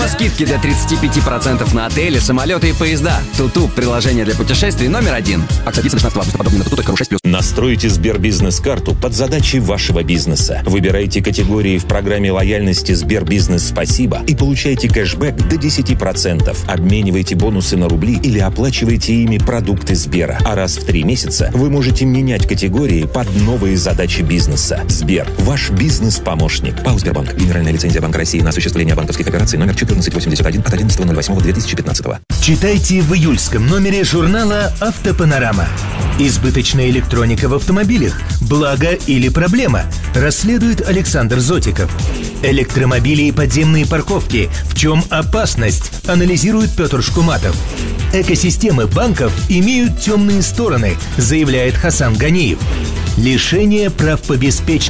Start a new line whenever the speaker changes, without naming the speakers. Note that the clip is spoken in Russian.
Программа скидки до 35% на отели, самолеты и поезда. Туту – приложение для путешествий номер 1. Акция длится до 16 августа. Подробнее на tutu.ru6+.
Настройте Сбербизнес-карту под задачи вашего бизнеса. Выбирайте категории в программе лояльности Сбербизнес «Спасибо» и получайте кэшбэк до 10%. Обменивайте бонусы на рубли или оплачивайте ими продукты Сбера. А раз в 3 месяца вы можете менять категории под новые задачи бизнеса. Сбер – ваш бизнес-помощник. ПАО «Сбербанк». Генеральная лицензия Банка России на осуществление банковских операций номер 1481 от 11.08.2015.
Читайте в июльском номере журнала «Автопанорама». Избыточная электроника в автомобилях. Благо или проблема? Расследует Александр Зотиков. Электромобили и подземные парковки. В чем опасность? Анализирует Петр Шкуматов. Экосистемы банков имеют темные стороны, заявляет Хасан Ганиев. Лишение прав по беспечности.